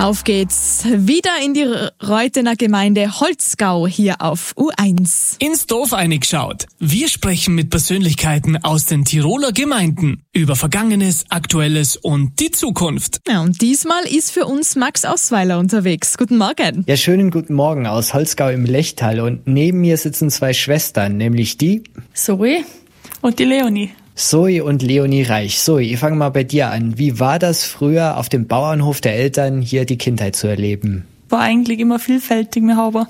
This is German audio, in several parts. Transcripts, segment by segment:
Auf geht's wieder in die Reuthener Gemeinde Holzgau hier auf U1. Ins Dorf eingeschaut. Wir sprechen mit Persönlichkeiten aus den Tiroler Gemeinden über Vergangenes, Aktuelles und die Zukunft. Ja, und diesmal ist für uns Max Osweiler unterwegs. Guten Morgen. Ja, schönen guten Morgen aus Holzgau im Lechtal. Und neben mir sitzen zwei Schwestern, nämlich die Zoe und die Leonie. Zoe und Leonie Reich. Zoe, ich fange mal bei dir an. Wie war das früher auf dem Bauernhof der Eltern, hier die Kindheit zu erleben? War eigentlich immer vielfältig. Wir haben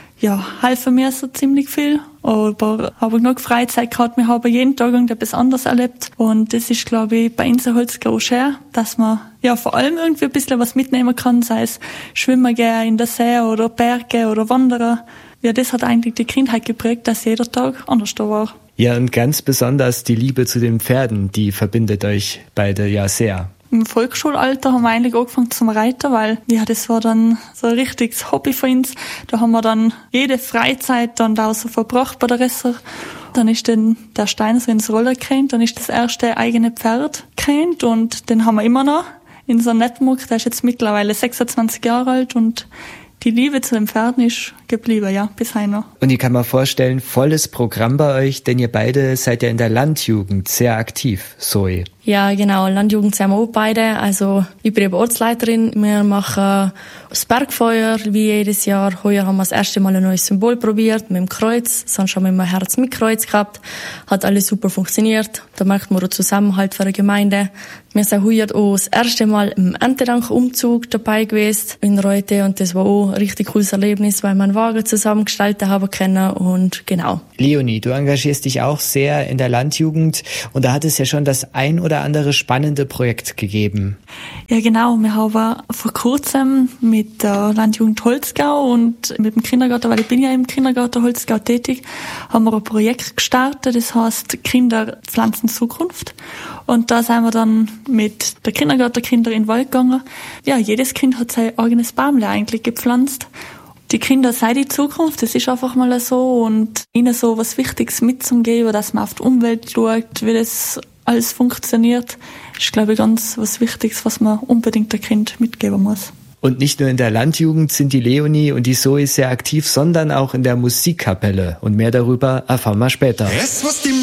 helfen mir so ziemlich viel, aber habe genug Freizeit gehabt. Wir haben jeden Tag etwas anderes erlebt und das ist, glaube ich, bei uns in Holzgau schön, dass man vor allem irgendwie ein bisschen was mitnehmen kann, sei es schwimmen gehen in der See oder Berge oder Wandern. Ja, das hat eigentlich die Kindheit geprägt, dass jeder Tag anders da war. Ja, und ganz besonders die Liebe zu den Pferden, die verbindet euch beide ja sehr. Im Volksschulalter haben wir eigentlich angefangen zum Reiten, weil das war dann so ein richtiges Hobby für uns. Da haben wir dann jede Freizeit dann da so verbracht bei der Resser. Dann ist dann der Steiner so ins Roller gerannt, dann ist das erste eigene Pferd gerannt und den haben wir immer noch in so einem Nettenmuck. Der ist jetzt mittlerweile 26 Jahre alt und die Liebe zu den Pferden ist geblieben, ja, bis heute noch. Und ich kann mir vorstellen, volles Programm bei euch, denn ihr beide seid ja in der Landjugend sehr aktiv, Zoe. Ja, genau, Landjugend sind wir auch beide. Also, ich bin eben Ortsleiterin. Wir machen das Bergfeuer wie jedes Jahr. Heuer haben wir das erste Mal ein neues Symbol probiert, mit dem Kreuz. Sonst haben wir immer Herz mit Kreuz gehabt. Hat alles super funktioniert. Da merkt man auch Zusammenhalt für eine Gemeinde. Wir sind heuer auch das erste Mal im Erntedank-Umzug dabei gewesen in Reute. Und das war auch ein richtig cooles Erlebnis, weil wir einen Wagen zusammen gestaltet haben können. Und genau. Leonie, du engagierst dich auch sehr in der Landjugend. Und da hat es ja schon das ein oder andere spannende Projekt gegeben. Ja, genau. Wir haben vor kurzem mit der Landjugend Holzgau und mit dem Kindergarten, weil ich bin ja im Kindergarten Holzgau tätig, haben wir ein Projekt gestartet, das heißt Kinder pflanzen Zukunft. Und da sind wir dann mit der Kindergartenkinder in den Wald gegangen. Ja, jedes Kind hat sein eigenes Baumle eigentlich gepflanzt. Die Kinder sei die Zukunft, das ist einfach mal so und ihnen so was Wichtiges mitzugeben, dass man auf die Umwelt schaut, wie das alles funktioniert, ist, glaube ich, ganz was Wichtiges, was man unbedingt der Kind mitgeben muss. Und nicht nur in der Landjugend sind die Leonie und die Zoe sehr aktiv, sondern auch in der Musikkapelle. Und mehr darüber erfahren wir später.